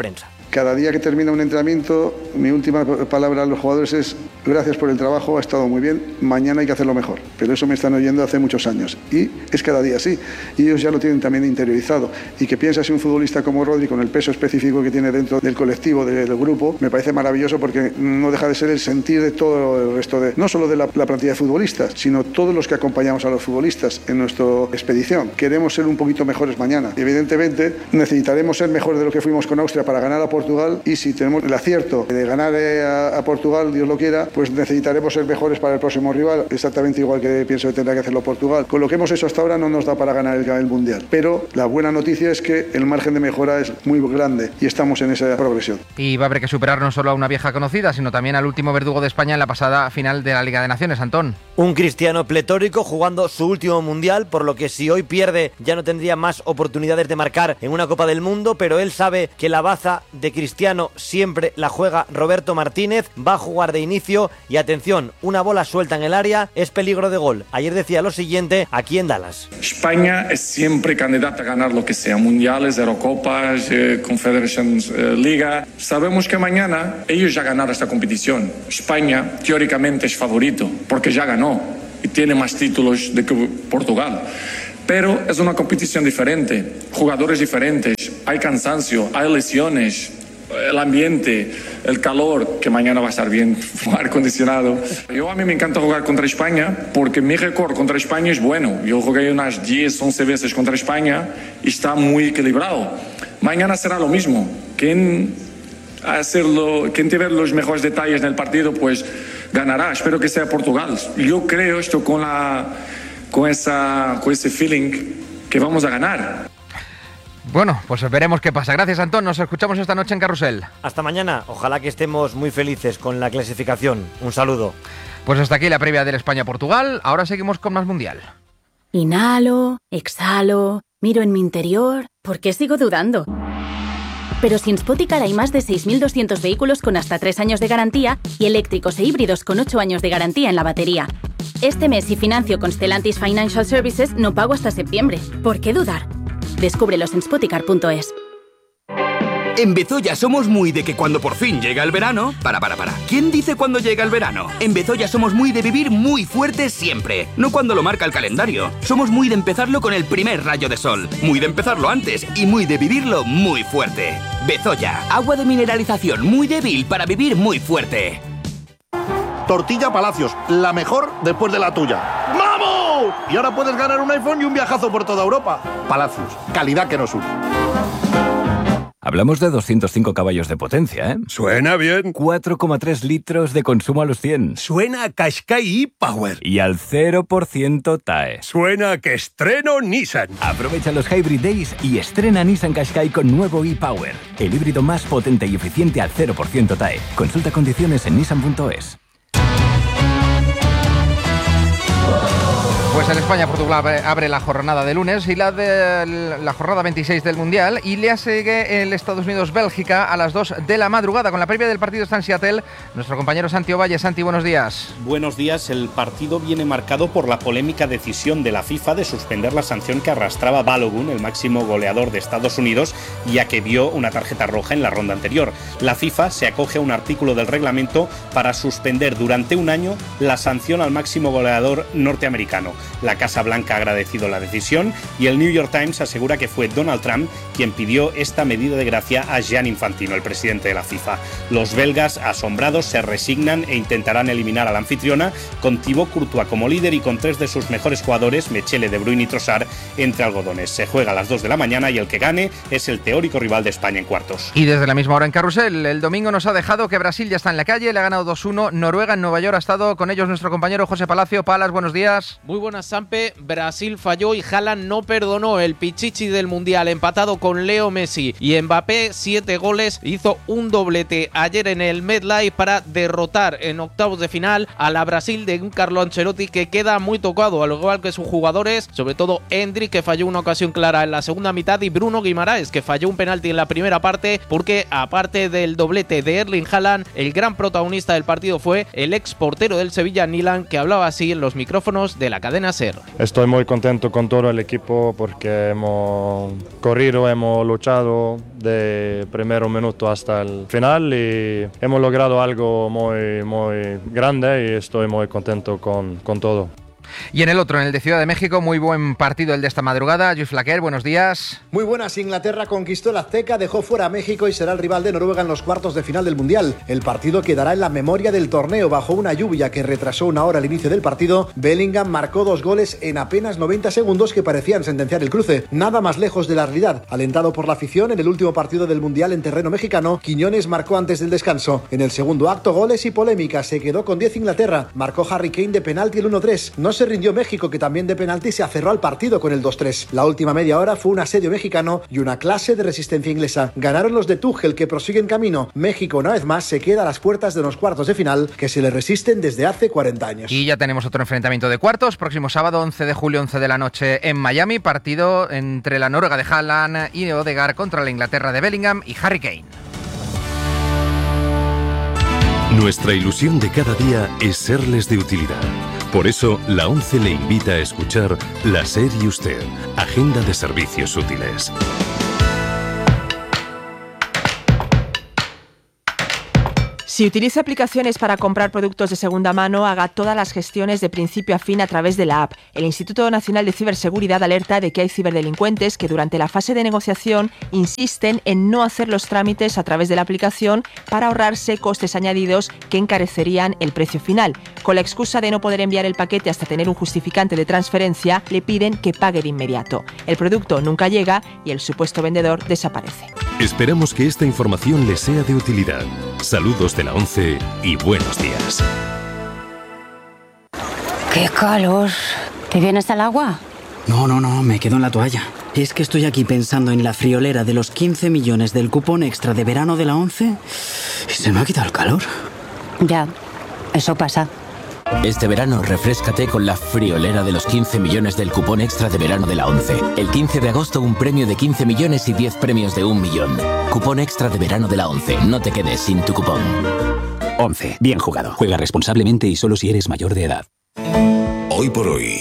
Cada día que termina un entrenamiento, mi última palabra a los jugadores es: gracias por el trabajo, ha estado muy bien, mañana hay que hacerlo mejor. Pero eso me están oyendo hace muchos años y es cada día así. Y ellos ya lo tienen también interiorizado. Y que piensa si un futbolista como Rodri, con el peso específico que tiene dentro del colectivo, del grupo, me parece maravilloso, porque no deja de ser el sentir de todo el resto no solo de la plantilla de futbolistas, sino todos los que acompañamos a los futbolistas en nuestra expedición. Queremos ser un poquito mejores mañana. Y evidentemente necesitaremos ser mejores de lo que fuimos con Austria para ganar a Portugal, y si tenemos el acierto de ganar a Portugal, Dios lo quiera, pues necesitaremos ser mejores para el próximo rival, exactamente igual que pienso que tendrá que hacerlo Portugal. Con lo que hemos hecho hasta ahora no nos da para ganar el Mundial, pero la buena noticia es que el margen de mejora es muy grande y estamos en esa progresión. Y va a haber que superar no solo a una vieja conocida, sino también al último verdugo de España en la pasada final de la Liga de Naciones, Antón. Un Cristiano pletórico jugando su último Mundial, por lo que si hoy pierde ya no tendría más oportunidades de marcar en una Copa del Mundo, pero él sabe que la baza de Cristiano siempre la juega Roberto Martínez, va a jugar de inicio y atención, una bola suelta en el área es peligro de gol. Ayer decía lo siguiente aquí en Dallas: España es siempre candidata a ganar lo que sea, mundiales, Eurocopas, Confederations Liga. Sabemos que mañana ellos ya ganaron esta competición. España teóricamente es favorito porque ya ganó y tiene más títulos de que Portugal. Pero es una competición diferente, jugadores diferentes, hay cansancio, hay lesiones, el ambiente, el calor, que mañana va a estar bien, aire acondicionado. A mí me encanta jugar contra España porque mi récord contra España es bueno. Yo jugué unas 10, 11 veces contra España y está muy equilibrado. Mañana será lo mismo. Quien tiene los mejores detalles en el partido, pues ganará. Espero que sea Portugal. Yo creo esto con ese feeling que vamos a ganar. Bueno, pues veremos qué pasa. Gracias, Antón. Nos escuchamos esta noche en Carrusel. Hasta mañana. Ojalá que estemos muy felices con la clasificación. Un saludo. Pues hasta aquí la previa del España-Portugal. Ahora seguimos con más Mundial. Inhalo, exhalo, miro en mi interior. ¿Por qué sigo dudando? Pero sin Spoticar hay más de 6.200 vehículos con hasta 3 años de garantía y eléctricos e híbridos con 8 años de garantía en la batería. Este mes, si financio con Stellantis Financial Services, no pago hasta septiembre. ¿Por qué dudar? Descúbrelos en Spoticar.es. En Bezoya somos muy de que cuando por fin llega el verano... Para. ¿Quién dice cuándo llega el verano? En Bezoya somos muy de vivir muy fuerte siempre, no cuando lo marca el calendario. Somos muy de empezarlo con el primer rayo de sol, muy de empezarlo antes y muy de vivirlo muy fuerte. Bezoya, agua de mineralización muy débil para vivir muy fuerte. Tortilla Palacios, la mejor después de la tuya. ¡Vamos! Y ahora puedes ganar un iPhone y un viajazo por toda Europa. Palacios, calidad que nos une. Hablamos de 205 caballos de potencia, ¿eh? Suena bien. 4,3 litros de consumo a los 100. Suena a Qashqai e-Power. Y al 0% TAE. Suena a que estreno Nissan. Aprovecha los Hybrid Days y estrena Nissan Qashqai con nuevo e-Power. El híbrido más potente y eficiente al 0% TAE. Consulta condiciones en nissan.es. Pues el España-Portugal abre la jornada de lunes y la jornada 26 del Mundial, y le sigue el Estados Unidos-Bélgica a las 2 de la madrugada. Con la previa del partido está en Seattle nuestro compañero Santi Ovalle. Santi, buenos días. Buenos días. El partido viene marcado por la polémica decisión de la FIFA de suspender la sanción que arrastraba Balogun, el máximo goleador de Estados Unidos, ya que vio una tarjeta roja en la ronda anterior. La FIFA se acoge a un artículo del reglamento para suspender durante un año la sanción al máximo goleador norteamericano. La Casa Blanca ha agradecido la decisión y el New York Times asegura que fue Donald Trump quien pidió esta medida de gracia a Gianni Infantino, el presidente de la FIFA. Los belgas, asombrados, se resignan e intentarán eliminar a la anfitriona con Thibaut Courtois como líder y con 3 de sus mejores jugadores, Mechele, De Bruyne y Trossard, entre algodones. Se juega a las 2 de la mañana y el que gane es el teórico rival de España en cuartos. Y desde la misma hora en Carrusel, el domingo nos ha dejado que Brasil ya está en la calle, le ha ganado 2-1, Noruega en Nueva York. Ha estado con ellos nuestro compañero José Palacio. Palas, buenos días. Muy buenas, Sampe. Brasil falló y Haaland no perdonó. El pichichi del Mundial, empatado con Leo Messi y Mbappé, 7 goles, hizo un doblete ayer en el MetLife para derrotar en octavos de final a la Brasil de un Carlo Ancelotti que queda muy tocado, al igual que sus jugadores, sobre todo Endrick, que falló una ocasión clara en la segunda mitad, y Bruno Guimaraes, que falló un penalti en la primera parte, porque aparte del doblete de Erling Haaland, el gran protagonista del partido fue el ex portero del Sevilla, Nilan, que hablaba así en los micrófonos de la cadena Benacer. Estoy muy contento con todo el equipo porque hemos corrido, hemos luchado de primer minuto hasta el final y hemos logrado algo muy, muy grande y estoy muy contento con todo. Y en el otro, en el de Ciudad de México, muy buen partido el de esta madrugada. Lluís Flaquer, buenos días. Muy buenas. Inglaterra conquistó el Azteca, dejó fuera a México y será el rival de Noruega en los cuartos de final del Mundial. El partido quedará en la memoria del torneo. Bajo una lluvia que retrasó una hora el inicio del partido, Bellingham marcó 2 goles en apenas 90 segundos que parecían sentenciar el cruce. Nada más lejos de la realidad. Alentado por la afición, en el último partido del Mundial en terreno mexicano, Quiñones marcó antes del descanso. En el segundo acto, goles y polémica. Se quedó con 10 Inglaterra. Marcó Harry Kane de penalti el 1-3. No se rindió México, que también de penalti se aferró al partido con el 2-3. La última media hora fue un asedio mexicano y una clase de resistencia inglesa. Ganaron los de Tuchel, que prosiguen camino. México, una vez más, se queda a las puertas de los cuartos de final que se le resisten desde hace 40 años. Y ya tenemos otro enfrentamiento de cuartos. Próximo sábado, 11 de julio, 11 de la noche en Miami. Partido entre la Noruega de Haaland y Odegaard contra la Inglaterra de Bellingham y Harry Kane. Nuestra ilusión de cada día es serles de utilidad. Por eso, la ONCE le invita a escuchar La SER y Usted, Agenda de Servicios Útiles. Si utiliza aplicaciones para comprar productos de segunda mano, haga todas las gestiones de principio a fin a través de la app. El Instituto Nacional de Ciberseguridad alerta de que hay ciberdelincuentes que durante la fase de negociación insisten en no hacer los trámites a través de la aplicación para ahorrarse costes añadidos que encarecerían el precio final. Con la excusa de no poder enviar el paquete hasta tener un justificante de transferencia, le piden que pague de inmediato. El producto nunca llega y el supuesto vendedor desaparece. Esperamos que esta información le sea de utilidad. Saludos de la ONCE y buenos días. ¡Qué calor! ¿Te vienes al agua? No, me quedo en la toalla. Es que estoy aquí pensando en la friolera de los 15 millones del cupón extra de verano de la ONCE y se me ha quitado el calor. Ya, eso pasa. Este verano refréscate con la friolera de los 15 millones del cupón extra de verano de la ONCE. El 15 de agosto un premio de 15 millones y 10 premios de 1 millón. Cupón extra de verano de la ONCE. No te quedes sin tu cupón. ONCE. Bien jugado. Juega responsablemente y solo si eres mayor de edad. Hoy por hoy,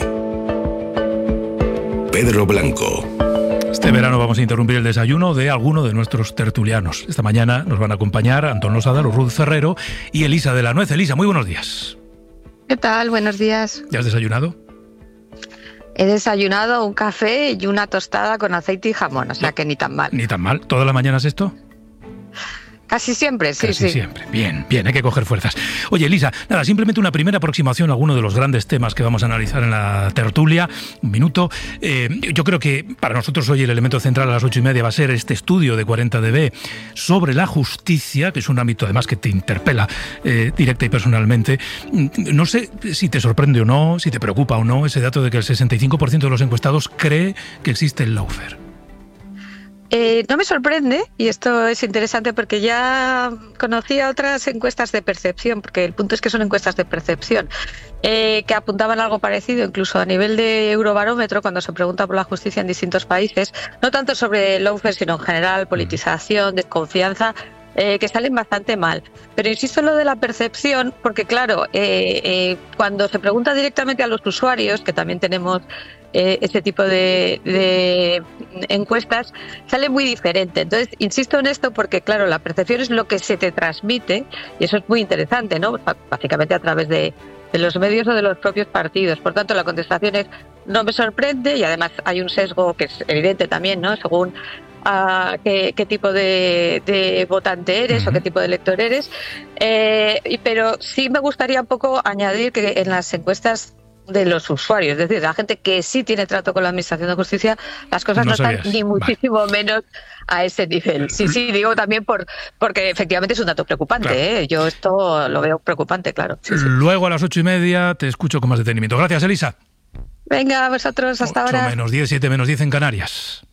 Pedro Blanco. Este verano vamos a interrumpir el desayuno de alguno de nuestros tertulianos. Esta mañana nos van a acompañar Antón Losada, Ruth Ferrero y Elisa de la Nuez. Elisa, muy buenos días. ¿Qué tal? Buenos días. ¿Ya has desayunado? He desayunado un café y una tostada con aceite y jamón, o sea que ni tan mal. Ni tan mal. ¿Todas las mañanas esto? Casi siempre, sí. Casi siempre. Bien, hay que coger fuerzas. Oye, Elisa, nada, simplemente una primera aproximación a alguno de los grandes temas que vamos a analizar en la tertulia. Un minuto. Yo creo que para nosotros hoy el elemento central a las 8:30 va a ser este estudio de 40dB sobre la justicia, que es un ámbito además que te interpela directa y personalmente. No sé si te sorprende o no, si te preocupa o no ese dato de que el 65% de los encuestados cree que existe el lawfare. No me sorprende, y esto es interesante porque ya conocía otras encuestas de percepción, porque el punto es que son encuestas de percepción, que apuntaban algo parecido, incluso a nivel de Eurobarómetro, cuando se pregunta por la justicia en distintos países, no tanto sobre el lawfare, sino en general, politización, desconfianza, que salen bastante mal. Pero insisto en lo de la percepción, porque claro, cuando se pregunta directamente a los usuarios, que también tenemos este tipo de encuestas, sale muy diferente. Entonces, insisto en esto porque, claro, la percepción es lo que se te transmite y eso es muy interesante, ¿no? Básicamente a través de los medios o de los propios partidos. Por tanto, la contestación es no me sorprende y además hay un sesgo que es evidente también, ¿no? Según qué tipo de votante eres o qué tipo de elector eres. Pero sí me gustaría un poco añadir que en las encuestas de los usuarios, es decir, de la gente que sí tiene trato con la Administración de Justicia, las cosas no están ni muchísimo menos a ese nivel. Sí, digo también porque efectivamente es un dato preocupante. Claro. Yo esto lo veo preocupante, claro. Sí. Luego a las 8:30 te escucho con más detenimiento. Gracias, Elisa. Venga, a vosotros, hasta ahora. 8-10, 7-10 en Canarias.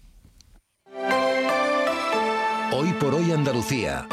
Hoy por hoy Andalucía.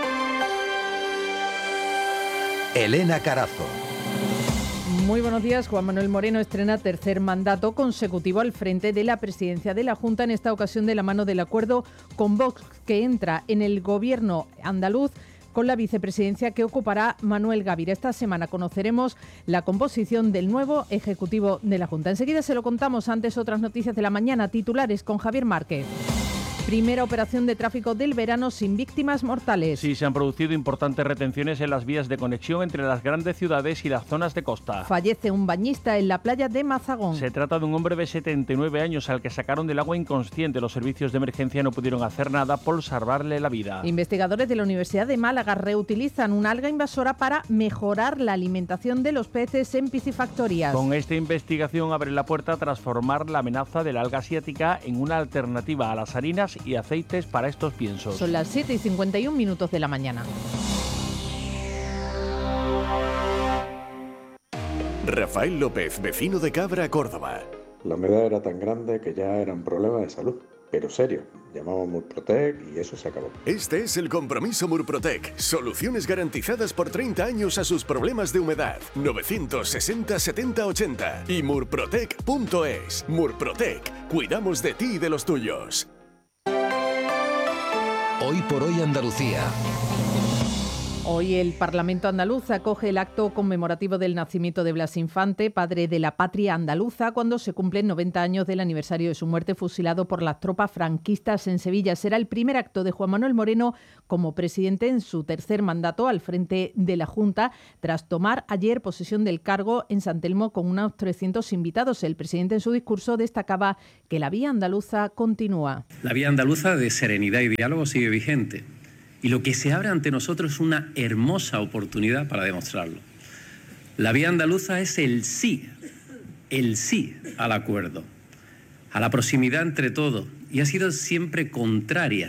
Elena Carazo. Muy buenos días. Juan Manuel Moreno estrena tercer mandato consecutivo al frente de la presidencia de la Junta, en esta ocasión de la mano del acuerdo con Vox, que entra en el gobierno andaluz con la vicepresidencia que ocupará Manuel Gavira. Esta semana conoceremos la composición del nuevo Ejecutivo de la Junta. Enseguida se lo contamos. Antes, otras noticias de la mañana, titulares con Javier Márquez. Primera operación de tráfico del verano sin víctimas mortales. Sí, se han producido importantes retenciones en las vías de conexión entre las grandes ciudades y las zonas de costa. Fallece un bañista en la playa de Mazagón. Se trata de un hombre de 79 años al que sacaron del agua inconsciente. Los servicios de emergencia no pudieron hacer nada por salvarle la vida. Investigadores de la Universidad de Málaga reutilizan una alga invasora para mejorar la alimentación de los peces en piscifactorias. Con esta investigación abren la puerta a transformar la amenaza de la alga asiática en una alternativa a las harinas y aceites para estos piensos. Son las 7:51 de la mañana. Rafael López, vecino de Cabra, Córdoba. La humedad era tan grande que ya era un problema de salud, pero serio. Llamamos Murprotec y eso se acabó. Este es el compromiso Murprotec. Soluciones garantizadas por 30 años a sus problemas de humedad. 960 70 80 y murprotec.es. Murprotec. Cuidamos de ti y de los tuyos. Hoy por hoy Andalucía. Hoy el Parlamento andaluz acoge el acto conmemorativo del nacimiento de Blas Infante, padre de la patria andaluza, cuando se cumplen 90 años del aniversario de su muerte fusilado por las tropas franquistas en Sevilla. Será el primer acto de Juan Manuel Moreno como presidente en su tercer mandato al frente de la Junta, tras tomar ayer posesión del cargo en San Telmo con unos 300 invitados. El presidente en su discurso destacaba que la vía andaluza continúa. La vía andaluza de serenidad y diálogo sigue vigente. Y lo que se abre ante nosotros es una hermosa oportunidad para demostrarlo. La vía andaluza es el sí al acuerdo, a la proximidad entre todos, y ha sido siempre contraria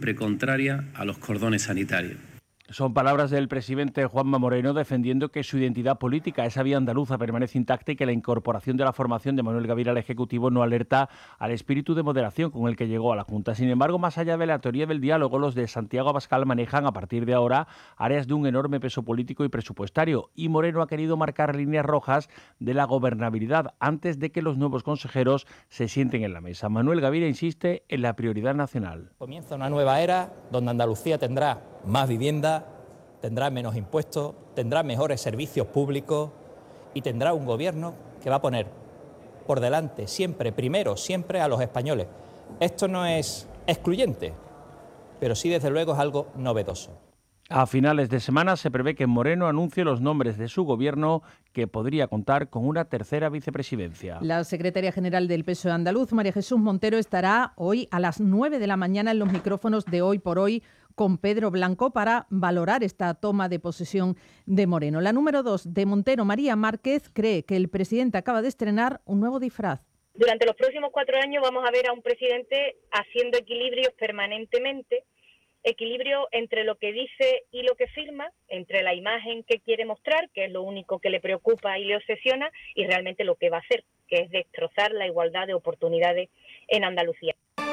a los cordones sanitarios. Son palabras del presidente Juanma Moreno defendiendo que su identidad política, esa vía andaluza, permanece intacta y que la incorporación de la formación de Manuel Gavira al Ejecutivo no alerta al espíritu de moderación con el que llegó a la Junta. Sin embargo, más allá de la teoría del diálogo, los de Santiago Abascal manejan a partir de ahora áreas de un enorme peso político y presupuestario, y Moreno ha querido marcar líneas rojas de la gobernabilidad antes de que los nuevos consejeros se sienten en la mesa. Manuel Gavira insiste en la prioridad nacional. Comienza una nueva era donde Andalucía tendrá más vivienda, tendrá menos impuestos, tendrá mejores servicios públicos y tendrá un gobierno que va a poner por delante siempre a los españoles. Esto no es excluyente, pero sí desde luego es algo novedoso. A finales de semana se prevé que Moreno anuncie los nombres de su gobierno, que podría contar con una tercera vicepresidencia. La secretaria general del PSOE andaluz, María Jesús Montero, estará hoy a las 9 de la mañana en los micrófonos de Hoy por Hoy con Pedro Blanco para valorar esta toma de posesión de Moreno. La número 2 de Montero, María Márquez, cree que el presidente acaba de estrenar un nuevo disfraz. Durante los próximos 4 años vamos a ver a un presidente haciendo equilibrios permanentemente, equilibrio entre lo que dice y lo que firma, entre la imagen que quiere mostrar, que es lo único que le preocupa y le obsesiona, y realmente lo que va a hacer, que es destrozar la igualdad de oportunidades en Andalucía.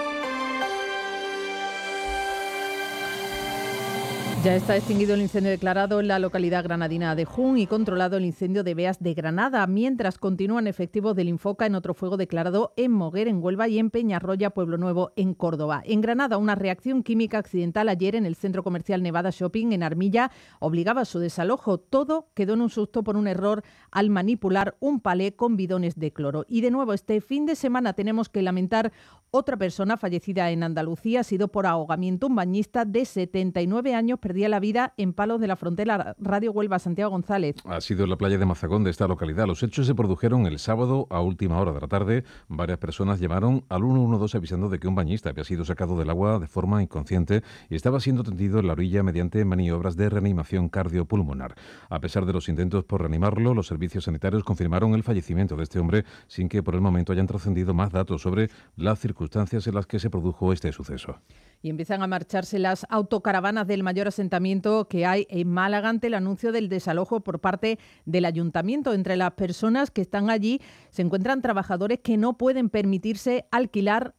Ya está extinguido el incendio declarado en la localidad granadina de Jun y controlado el incendio de Beas de Granada, mientras continúan efectivos del Infoca en otro fuego declarado en Moguer, en Huelva, y en Peñarroya, Pueblo Nuevo, en Córdoba. En Granada, una reacción química accidental ayer en el centro comercial Nevada Shopping en Armilla obligaba a su desalojo. Todo quedó en un susto por un error al manipular un palé con bidones de cloro. Y de nuevo, este fin de semana tenemos que lamentar otra persona fallecida en Andalucía. Ha sido por ahogamiento. Un bañista de 79 años perdía la vida en Palos de la Frontera. Radio Huelva, Santiago González. Ha sido en la playa de Mazagón de esta localidad. Los hechos se produjeron el sábado a última hora de la tarde. Varias personas llamaron al 112 avisando de que un bañista había sido sacado del agua de forma inconsciente y estaba siendo atendido en la orilla mediante maniobras de reanimación cardiopulmonar. A pesar de los intentos por reanimarlo, los servicios sanitarios confirmaron el fallecimiento de este hombre sin que por el momento hayan trascendido más datos sobre las circunstancias en las que se produjo este suceso. Y empiezan a marcharse las autocaravanas del mayor asentamiento que hay en Málaga ante el anuncio del desalojo por parte del ayuntamiento. Entre las personas que están allí se encuentran trabajadores que no pueden permitirse alquilar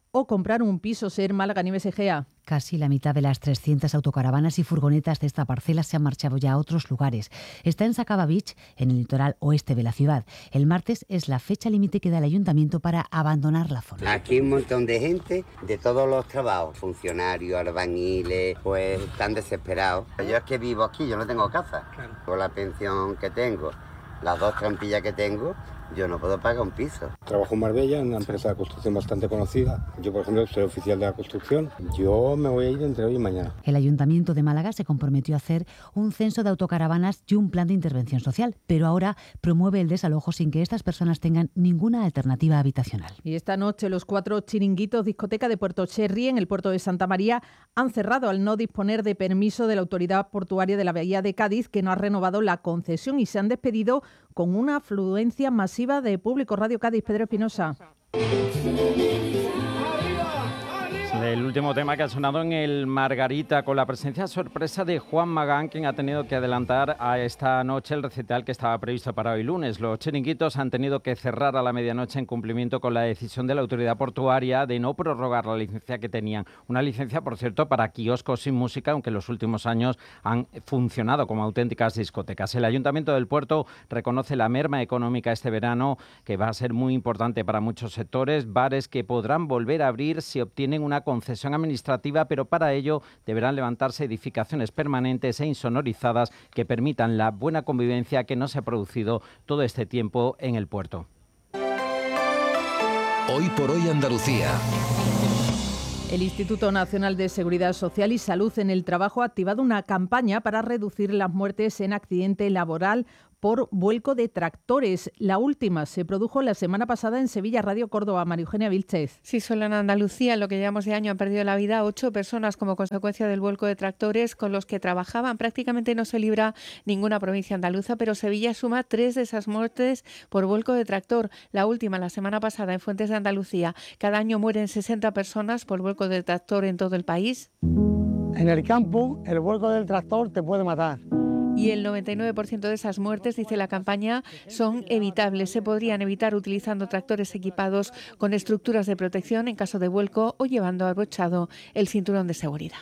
o comprar un piso SER Málaga. Nieves Egea. Casi la mitad de las 300 autocaravanas y furgonetas de esta parcela se han marchado ya a otros lugares. Está en Sacaba Beach, en el litoral oeste de la ciudad. El martes es la fecha límite que da el ayuntamiento para abandonar la zona. Aquí hay un montón de gente de todos los trabajos, funcionarios, albañiles, pues están desesperados. Yo es que vivo aquí, yo no tengo casa. Claro. Con la pensión que tengo, las 2 trampillas que tengo, yo no puedo pagar un piso. Trabajo en Marbella, en una empresa de construcción bastante conocida. Yo, por ejemplo, soy oficial de la construcción. Yo me voy a ir entre hoy y mañana. El Ayuntamiento de Málaga se comprometió a hacer un censo de autocaravanas y un plan de intervención social, pero ahora promueve el desalojo sin que estas personas tengan ninguna alternativa habitacional. Y esta noche los 4 chiringuitos discoteca de Puerto Cherry en el puerto de Santa María han cerrado al no disponer de permiso de la Autoridad Portuaria de la Bahía de Cádiz, que no ha renovado la concesión, y se han despedido con una afluencia masiva de público. Radio Cádiz, Pedro Espinosa. El último tema que ha sonado en el Margarita, con la presencia sorpresa de Juan Magán, quien ha tenido que adelantar a esta noche el recital que estaba previsto para hoy lunes. Los chiringuitos han tenido que cerrar a la medianoche en cumplimiento con la decisión de la Autoridad Portuaria de no prorrogar la licencia que tenían. Una licencia, por cierto, para kioscos sin música, aunque en los últimos años han funcionado como auténticas discotecas. El Ayuntamiento del Puerto reconoce la merma económica este verano, que va a ser muy importante para muchos sectores. Bares que podrán volver a abrir si obtienen una concesión administrativa, pero para ello deberán levantarse edificaciones permanentes e insonorizadas que permitan la buena convivencia que no se ha producido todo este tiempo en el puerto. Hoy por hoy Andalucía. El Instituto Nacional de Seguridad Social y Salud en el Trabajo ha activado una campaña para reducir las muertes en accidente laboral por vuelco de tractores. La última se produjo la semana pasada en Sevilla. Radio Córdoba. María Eugenia Vilchez. Sí, solo en Andalucía, en lo que llevamos de año, han perdido la vida 8 personas como consecuencia del vuelco de tractores con los que trabajaban. Prácticamente no se libra ninguna provincia andaluza, pero Sevilla suma 3 de esas muertes por vuelco de tractor. La última, la semana pasada, en Fuentes de Andalucía. Cada año mueren 60 personas por vuelco de tractor en todo el país. En el campo, el vuelco del tractor te puede matar. Y el 99% de esas muertes, dice la campaña, son evitables. Se podrían evitar utilizando tractores equipados con estructuras de protección en caso de vuelco o llevando abrochado el cinturón de seguridad.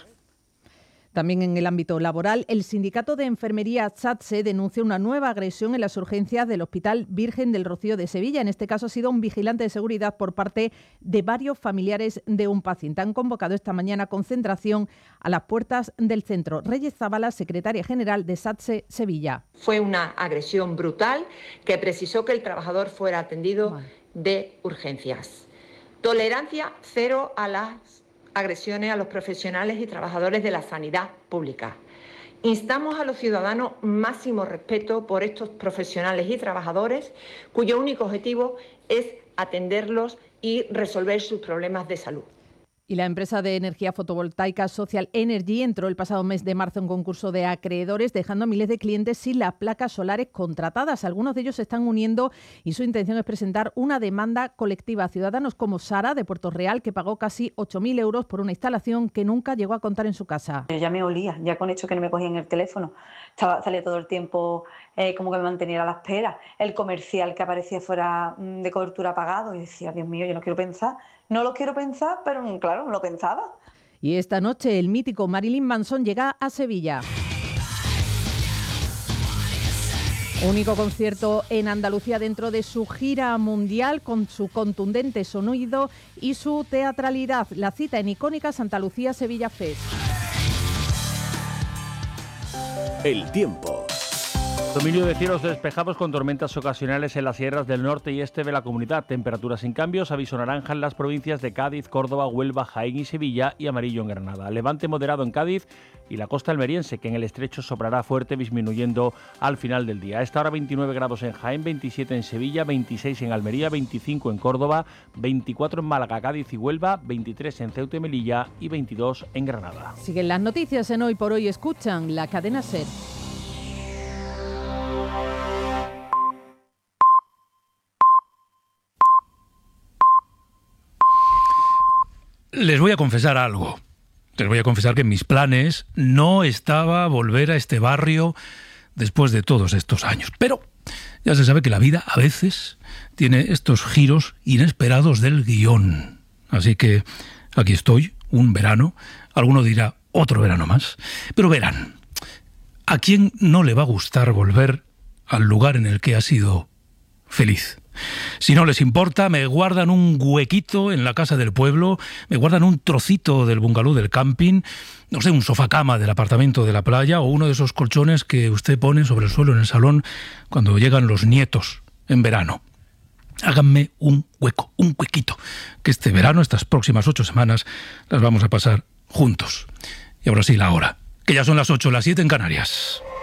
También en el ámbito laboral, el sindicato de enfermería SATSE denuncia una nueva agresión en las urgencias del Hospital Virgen del Rocío de Sevilla. En este caso ha sido un vigilante de seguridad por parte de varios familiares de un paciente. Han convocado esta mañana concentración a las puertas del centro. Reyes Zabala, secretaria general de SATSE Sevilla. Fue una agresión brutal que precisó que el trabajador fuera atendido de urgencias. Tolerancia cero a las agresiones a los profesionales y trabajadores de la sanidad pública. Instamos a los ciudadanos máximo respeto por estos profesionales y trabajadores cuyo único objetivo es atenderlos y resolver sus problemas de salud. Y la empresa de energía fotovoltaica Social Energy entró el pasado mes de marzo en concurso de acreedores, dejando a miles de clientes sin las placas solares contratadas. Algunos de ellos se están uniendo y su intención es presentar una demanda colectiva a ciudadanos como Sara, de Puerto Real, que pagó casi 8.000 euros por una instalación que nunca llegó a contar en su casa. Yo ya me olía, ya con hecho que no me cogían el teléfono. Salía todo el tiempo como que me mantenía a la espera. El comercial que aparecía fuera de cobertura apagado. Y decía, Dios mío, yo no quiero pensar. No lo quiero pensar, pero claro, no lo pensaba. Y esta noche el mítico Marilyn Manson llega a Sevilla. Único concierto en Andalucía dentro de su gira mundial, con su contundente sonido y su teatralidad. La cita en icónica Santa Lucía Sevilla Fest. El tiempo. Dominio de cielos despejados con tormentas ocasionales en las sierras del norte y este de la comunidad. Temperaturas sin cambios, aviso naranja en las provincias de Cádiz, Córdoba, Huelva, Jaén y Sevilla y amarillo en Granada. Levante moderado en Cádiz y la costa almeriense, que en el estrecho soplará fuerte, disminuyendo al final del día. A esta hora 29 grados en Jaén, 27 en Sevilla, 26 en Almería, 25 en Córdoba, 24 en Málaga, Cádiz y Huelva, 23 en Ceuta y Melilla y 22 en Granada. Siguen las noticias en Hoy por Hoy. Escuchan la cadena SER. Les voy a confesar algo. Les voy a confesar que en mis planes no estaba volver a este barrio después de todos estos años. Pero ya se sabe que la vida a veces tiene estos giros inesperados del guión. Así que aquí estoy, un verano. Alguno dirá, otro verano más. Pero verán, ¿a quién no le va a gustar volver al lugar en el que ha sido feliz? Si no les importa, me guardan un huequito en la casa del pueblo, me guardan un trocito del bungalow del camping, no sé, un sofá-cama del apartamento de la playa o uno de esos colchones que usted pone sobre el suelo en el salón cuando llegan los nietos en verano. Háganme un hueco, un huequito, que este verano, estas próximas 8 semanas, las vamos a pasar juntos. Y ahora sí, la hora, que ya son las 8, las 7 en Canarias.